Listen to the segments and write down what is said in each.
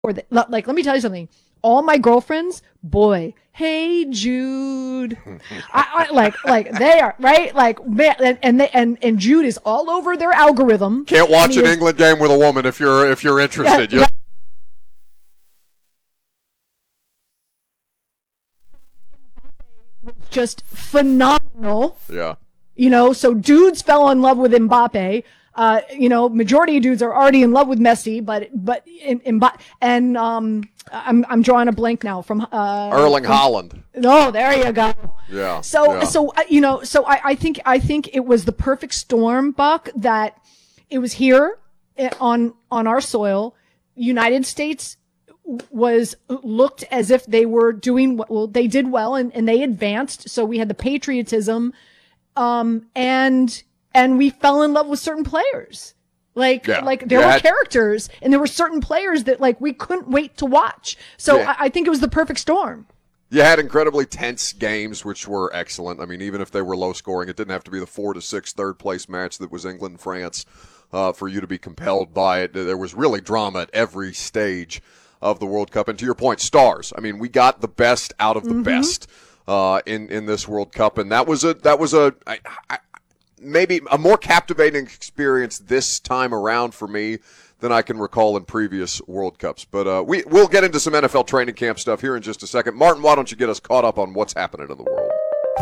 Like, let me tell you something. All my girlfriends, boy, hey Jude, I like they are right, like man, and Jude is all over their algorithm. Can't watch an England game with a woman if you're interested. Yeah. Just phenomenal. Yeah. So dudes fell in love with Mbappe. Majority of dudes are already in love with Messi, but I'm drawing a blank now from Erling Haaland. Oh, there you go. Yeah. So I think it was the perfect storm, Buck, that it was here on our soil. United States looked as if they were doing well. They did well and they advanced. So we had the patriotism, and we fell in love with certain players. Like there were characters and there were certain players that like we couldn't wait to watch. So I think it was the perfect storm. You had incredibly tense games, which were excellent. I mean, even if they were low scoring, it didn't have to be the 4-6 third place match that was England-France for you to be compelled by it. There was really drama at every stage of the World Cup. And to your point, stars. I mean, we got the best out of the best in this World Cup, and that was maybe a more captivating experience this time around for me than I can recall in previous World Cups. But we'll get into some NFL training camp stuff here in just a second. Martin, why don't you get us caught up on what's happening in the world?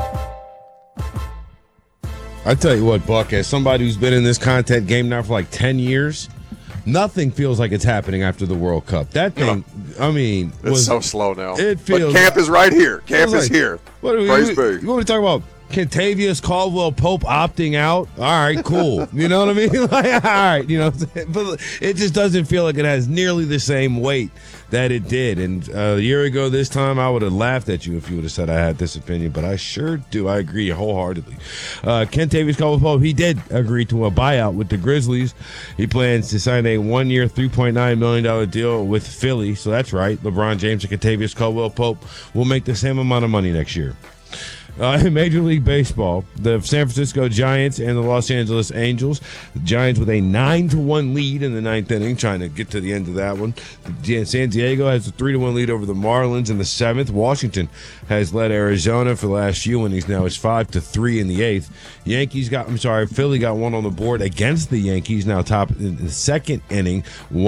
I tell you what, Buck, as somebody who's been in this content game now for like 10 years, nothing feels like it's happening after the World Cup. That thing, I mean, it's so slow now. It feels. But camp is right here. Camp is here. Praise be. You want to talk about Kentavious Caldwell-Pope opting out? All right, cool. You know what I mean? Like, all right, but it just doesn't feel like it has nearly the same weight that it did. And a year ago this time, I would have laughed at you if you would have said I had this opinion, but I sure do. I agree wholeheartedly. Kentavious Caldwell-Pope, he did agree to a buyout with the Grizzlies. He plans to sign a one-year, $3.9 million deal with Philly, so that's right. LeBron James and Kentavious Caldwell-Pope will make the same amount of money next year. In Major League Baseball, the San Francisco Giants and the Los Angeles Angels. The Giants with a 9-1 lead in the ninth inning, trying to get to the end of that one. San Diego has a 3-1 lead over the Marlins in the seventh. Washington has led Arizona for the last few innings. Now it's 5-3 in the eighth. Philly got one on the board against the Yankees. Now top in the second inning,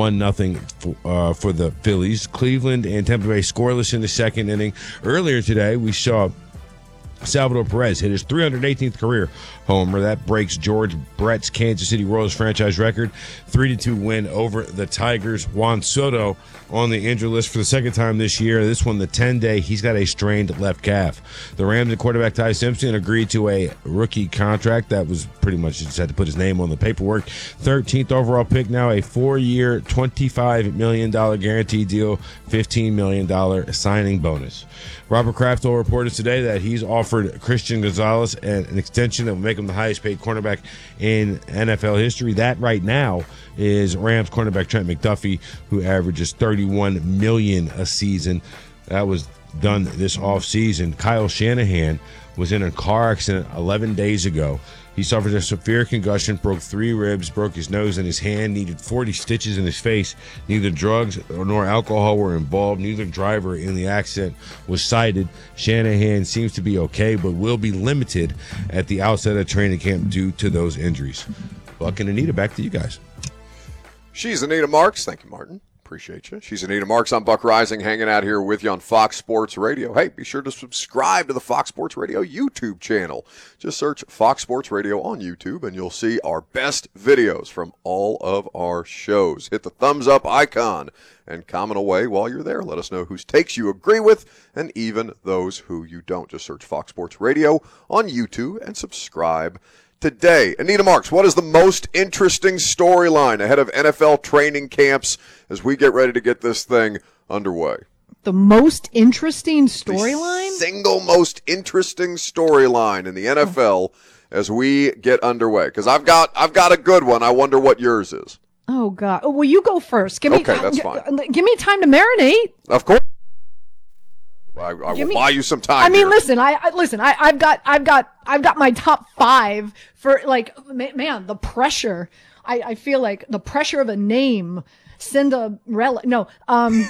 1-0 for the Phillies. Cleveland and Tampa Bay scoreless in the second inning. Earlier today, we saw Salvador Perez hit his 318th career homer. That breaks George Brett's Kansas City Royals franchise record. 3-2 win over the Tigers. Juan Soto on the injured list for the second time this year. This one, the 10-day, he's got a strained left calf. The Rams and quarterback Ty Simpson agreed to a rookie contract. That was pretty much just had to put his name on the paperwork. 13th overall pick now, a 4-year, $25 million guaranteed deal, $15 million signing bonus. Robert Kraft reported today that he's offered Christian Gonzalez an extension that will make him the highest paid cornerback in NFL history. That right now is Rams cornerback Trent McDuffie, who averages $31 million a season. That was done this offseason. Kyle Shanahan was in a car accident 11 days ago. He suffered a severe concussion, broke 3 ribs, broke his nose and his hand, needed 40 stitches in his face. Neither drugs nor alcohol were involved. Neither driver in the accident was cited. Shanahan seems to be okay, but will be limited at the outset of training camp due to those injuries. Buck and Anita, back to you guys. She's Anita Marks. Thank you, Martin. Appreciate you. She's Anita Marks. I'm Buck Rising, hanging out here with you on Fox Sports Radio. Hey, be sure to subscribe to the Fox Sports Radio YouTube channel. Just search Fox Sports Radio on YouTube, and you'll see our best videos from all of our shows. Hit the thumbs up icon and comment away while you're there. Let us know whose takes you agree with and even those who you don't. Just search Fox Sports Radio on YouTube and subscribe today. Anita Marks, what is the most interesting storyline ahead of NFL training camps as we get ready to get this thing underway? The most interesting storyline? The single most interesting storyline in the NFL as we get underway. Because I've got a good one. I wonder what yours is. Oh, God. Well, you go first. Okay, that's fine. Give me time to marinate. Of course. I will buy you some time. I mean, here. listen. I've got my top 5 for, like, man, the pressure. I feel like the pressure of a name Cinderella. No,